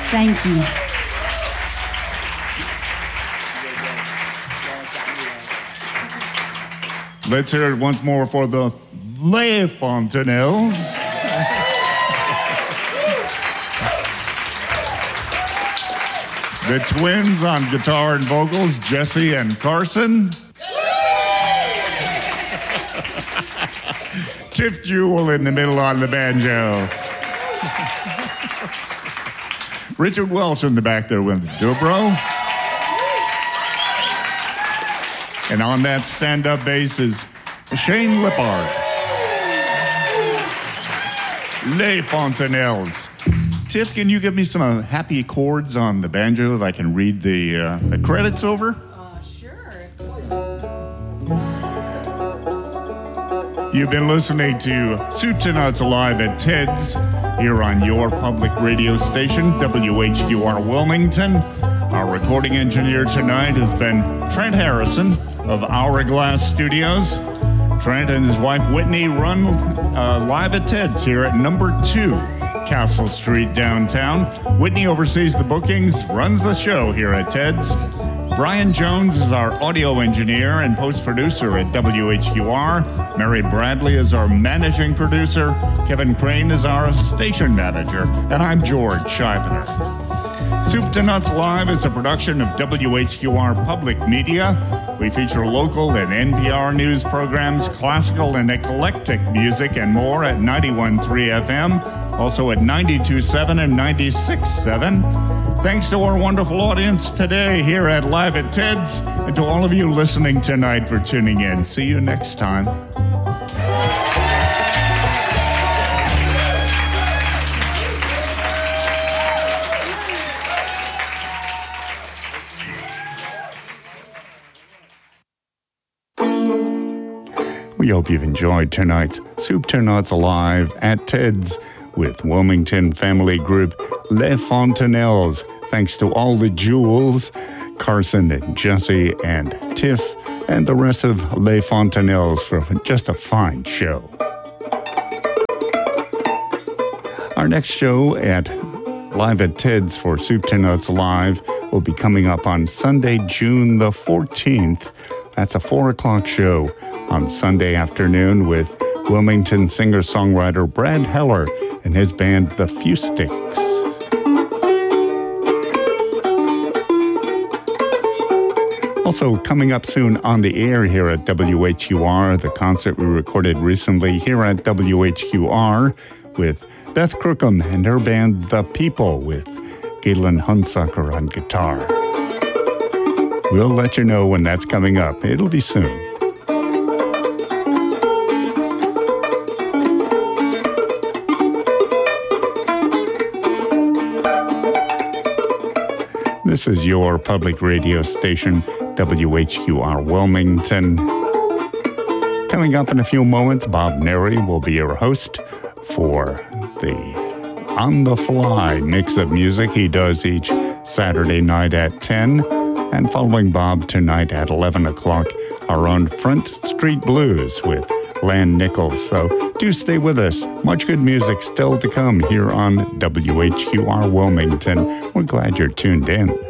Thank you. Let's hear it once more for the Les Fontanelles. The twins on guitar and vocals, Jesse and Carson. Tiff Jewell in the middle on the banjo. Richard Welsh in the back there with the dobro. And on that stand-up bass is Shane Lippard. Les Fontanelles. Tiff, can you give me some happy chords on the banjo that I can read the credits over? Sure. You've been listening to Soup to Nuts Live at Ted's here on your public radio station, WHQR Wilmington. Our recording engineer tonight has been Trent Harrison of Hourglass Studios. Trent and his wife Whitney run Live at Ted's here at number 2 Castle Street downtown. Whitney oversees the bookings, runs the show here at Ted's. Brian Jones is our audio engineer and post-producer at WHQR. Mary Bradley is our managing producer. Kevin Crane is our station manager. And I'm George Scheibner. Soup to Nuts Live is a production of WHQR Public Media. We feature local and NPR news programs, classical and eclectic music, and more at 91.3 FM, also at 92.7 and 96.7. Thanks to our wonderful audience today here at Live at Ted's, and to all of you listening tonight for tuning in. See you next time. We hope you've enjoyed tonight's Soup to Nuts Live at Ted's with Wilmington family group Les Fontanelles. Thanks to all the jewels, Carson and Jesse and Tiff and the rest of Les Fontanelles for just a fine show. Our next show at Live at Ted's for Soup to Nuts Live will be coming up on Sunday, June the 14th. That's a 4 o'clock show on Sunday afternoon with Wilmington singer-songwriter Brad Heller and his band The Few Sticks. Also coming up soon on the air here at WHQR, the concert we recorded recently here at WHQR with Beth Crookham and her band The People with Galen Hunsucker on guitar. We'll let you know when that's coming up. It'll be soon. This is your public radio station, WHQR Wilmington. Coming up in a few moments, Bob Neri will be your host for the On the Fly mix of music he does each Saturday night at 10. And following Bob tonight at 11 o'clock, our own Front Street Blues with Lan Nichols. So do stay with us. Much good music still to come here on WHQR Wilmington. We're glad you're tuned in.